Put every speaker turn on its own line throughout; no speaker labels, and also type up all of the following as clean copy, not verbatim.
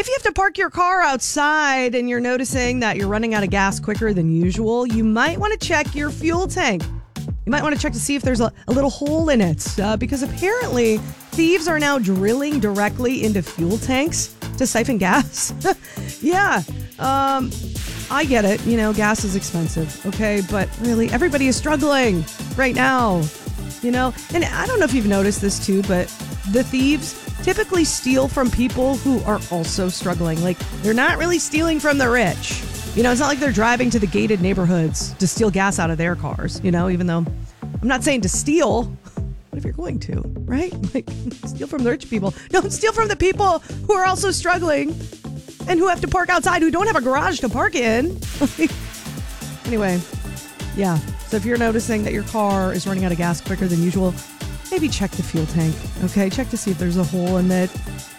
If you have to park your car outside and you're noticing that you're running out of gas quicker than usual, you might want to check your fuel tank. You might want to check to see if there's a little hole in it, because apparently thieves are now drilling directly into fuel tanks to siphon gas. Yeah, I get it. Gas is expensive, okay? But really, everybody is struggling right now, And I don't know if you've noticed this too, but the thieves typically steal from people who are also struggling. Like, they're not really stealing from the rich. It's not like they're driving to the gated neighborhoods to steal gas out of their cars, even though I'm not saying to steal. What if you're going to, right? Like, steal from the rich people. Don't steal from the people who are also struggling and who have to park outside, who don't have a garage to park in. Anyway, yeah. So if you're noticing that your car is running out of gas quicker than usual, maybe check the fuel tank, okay? Check to see if there's a hole in it.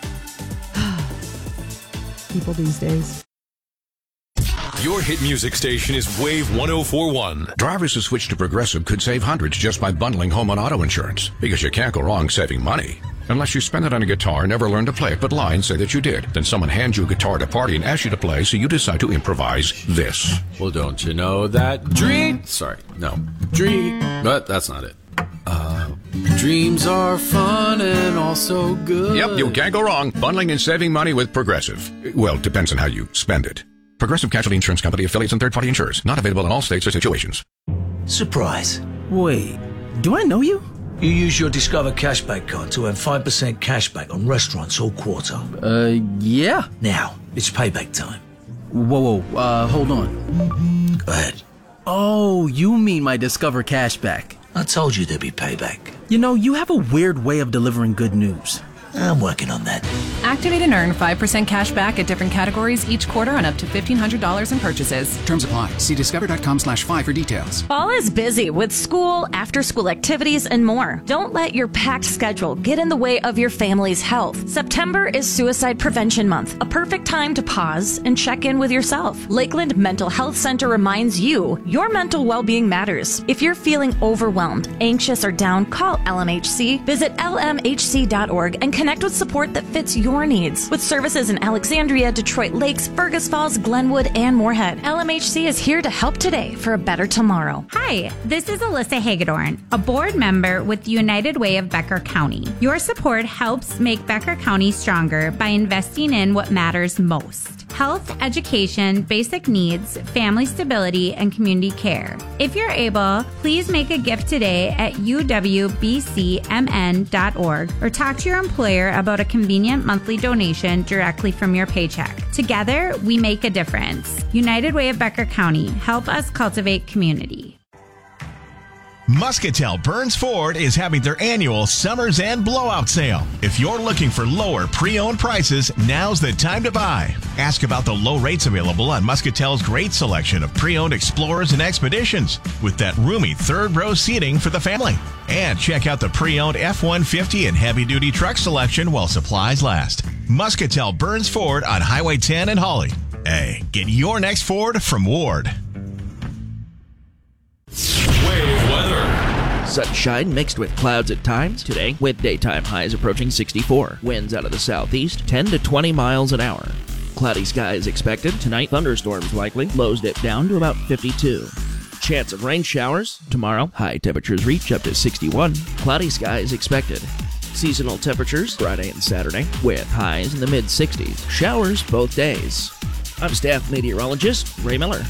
People these days.
Your hit music station is Wave 104.1.
Drivers who switch to Progressive could save hundreds just by bundling home and auto insurance, because you can't go wrong saving money. Unless you spend it on a guitar and never learn to play it, but lie and say that you did. Then someone hands you a guitar at a party and asks you to play, so you decide to improvise this.
Well, don't you know that but that's not it. Dreams are fun and also good.
Yep, you can't go wrong bundling and saving money with Progressive. Well, depends on how you spend it. Progressive Casualty Insurance Company, affiliates, and third-party insurers. Not available in all states or situations.
Surprise.
Wait, do I know you?
You use your Discover Cashback card to earn 5% cashback on restaurants all quarter.
Yeah.
Now, it's payback time.
Whoa, hold on.
Go ahead.
Oh, you mean my Discover Cashback.
I told you there'd be payback.
You have a weird way of delivering good news.
I'm working on that.
Activate and earn 5% cash back at different categories each quarter on up to $1,500 in purchases.
Terms apply. See discover.com/fi for details.
Fall is busy with school, after-school activities, and more. Don't let your packed schedule get in the way of your family's health. September is Suicide Prevention Month, a perfect time to pause and check in with yourself. Lakeland Mental Health Center reminds you your mental well-being matters. If you're feeling overwhelmed, anxious, or down, call LMHC. Visit lmhc.org and connect with support that fits your needs. With services in Alexandria, Detroit Lakes, Fergus Falls, Glenwood, and Moorhead, LMHC is here to help today for a better tomorrow.
Hi, this is Alyssa Hagedorn, a board member with the United Way of Becker County. Your support helps make Becker County stronger by investing in what matters most: health, education, basic needs, family stability, and community care. If you're able, please make a gift today at uwbcmn.org or talk to your employer about a convenient monthly donation directly from your paycheck. Together, we make a difference. United Way of Becker County. Help us cultivate community.
Muscatel Burns Ford is having their annual Summer's End Blowout Sale. If you're looking for lower pre-owned prices, now's the time to buy. Ask about the low rates available on Muscatel's great selection of pre-owned Explorers and Expeditions with that roomy third-row seating for the family. And check out the pre-owned F-150 and heavy-duty truck selection while supplies last. Muscatel Burns Ford on Highway 10 in Hawley. Hey, get your next Ford from Ward.
Wave weather.
Sunshine mixed with clouds at times today, with daytime highs approaching 64. Winds out of the southeast, 10 to 20 miles an hour. Cloudy skies expected. Tonight, thunderstorms likely. Lows dip down to about 52. Chance of rain showers. Tomorrow, high temperatures reach up to 61. Cloudy skies expected. Seasonal temperatures Friday and Saturday, with highs in the mid-60s. Showers both days. I'm staff meteorologist Ray Miller.